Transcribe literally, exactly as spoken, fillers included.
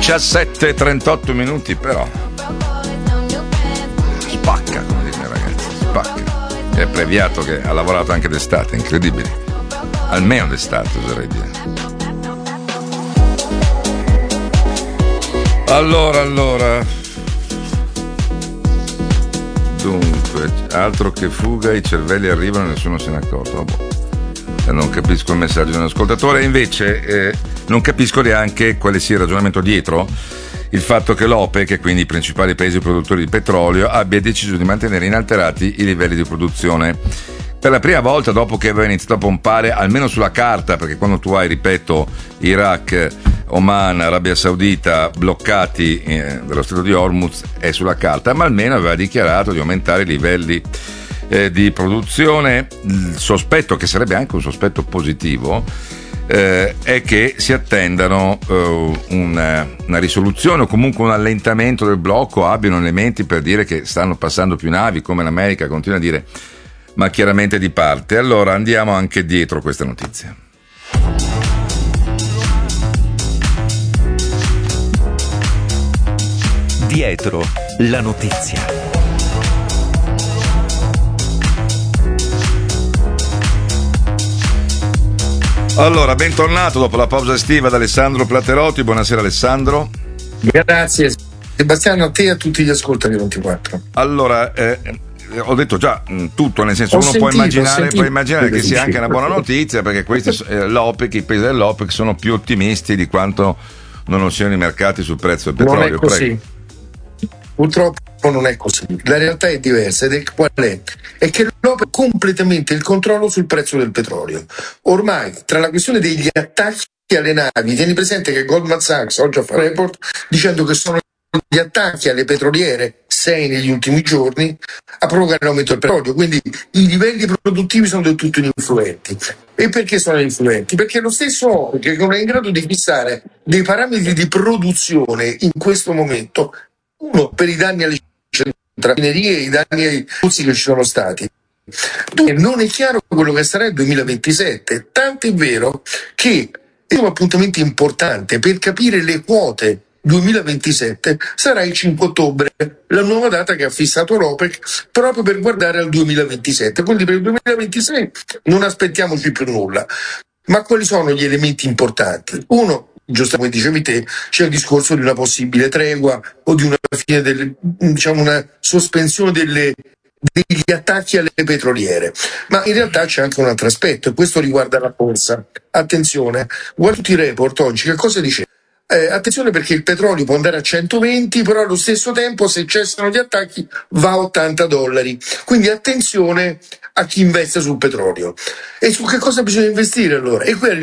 diciassette e trentotto minuti, però spacca, come dicono i ragazzi, spacca. È Previato che ha lavorato anche d'estate, incredibile, almeno d'estate oserei dire. Allora, allora dunque, altro che fuga, i cervelli arrivano e nessuno se ne è accorto. Oh, boh. Non capisco il messaggio di un ascoltatore, invece eh, non capisco neanche quale sia il ragionamento dietro il fatto che l'OPEC, e quindi i principali paesi produttori di petrolio, abbia deciso di mantenere inalterati i livelli di produzione per la prima volta dopo che aveva iniziato a pompare, almeno sulla carta, perché quando tu hai, ripeto, Iraq, Oman, Arabia Saudita bloccati eh, dallo Stretto di Hormuz, è sulla carta, ma almeno aveva dichiarato di aumentare i livelli eh, di produzione. Il sospetto, che sarebbe anche un sospetto positivo, eh, è che si attendano eh, una, una risoluzione o comunque un allentamento del blocco, abbiano elementi per dire che stanno passando più navi, come l'America continua a dire, ma chiaramente di parte. Allora andiamo anche dietro questa notizia. Dietro la notizia. Allora, bentornato dopo la pausa estiva da Alessandro Platerotti. Buonasera Alessandro. Grazie Sebastiano, a te e a tutti gli ascoltatori ventiquattro. Allora, eh, ho detto già mh, tutto, nel senso, ho uno sentito, può immaginare, può immaginare che sì, sia sì, anche una buona notizia, perché questi, eh, l'OPEC, i paesi dell'OPEC sono più ottimisti di quanto non lo siano i mercati sul prezzo del petrolio. Non è così. Prego. Purtroppo non è così, la realtà è diversa, ed è qual è? È che l'OPEC ha completamente il controllo sul prezzo del petrolio. Ormai, tra la questione degli attacchi alle navi, tieni presente che Goldman Sachs oggi fa un report dicendo che sono gli attacchi alle petroliere, sei negli ultimi giorni, a provocare l'aumento del petrolio, quindi i livelli produttivi sono del tutto ininfluenti. E perché sono influenti? Perché lo stesso OPEC, che non è in grado di fissare dei parametri di produzione in questo momento, uno per i danni alle raffinerie, i danni ai pozzi che ci sono stati. Due, non è chiaro quello che sarà il duemilaventisette, tanto è vero che è un appuntamento importante per capire le quote duemilaventisette sarà il cinque ottobre, la nuova data che ha fissato l'OPEC proprio per guardare al duemilaventisette. Quindi per il duemilaventisei non aspettiamoci più nulla. Ma quali sono gli elementi importanti? Uno, giusto come dicevi te, c'è il discorso di una possibile tregua o di una fine delle, diciamo una sospensione delle, degli attacchi alle petroliere. Ma in realtà c'è anche un altro aspetto, e questo riguarda la borsa. Attenzione, guarda tutti i report oggi, che cosa dice? Eh, attenzione, perché il petrolio può andare a centoventi, però allo stesso tempo, se cessano gli attacchi, va a ottanta dollari. Quindi attenzione a chi investe sul petrolio. E su che cosa bisogna investire allora? E qui